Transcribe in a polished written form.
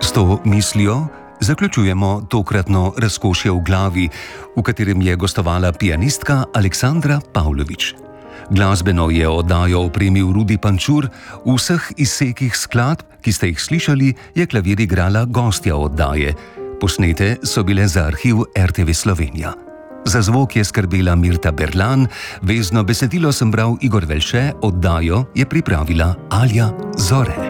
S to mislijo zaključujemo tokratno Razkošje v glavi, v katerem je gostovala pianistka Aleksandra Pavlović. Glasbeno je oddajo opremil Rudi Pančur, v vseh izsekih skladb, ki ste jih slišali, je klavir igrala gostja oddaje. Posnete so bile za arhiv RTV Slovenija. Za zvok je skrbela Mirta Berlan, vezno besedilo sem bral Igor Velše, oddajo je pripravila Alja Zore.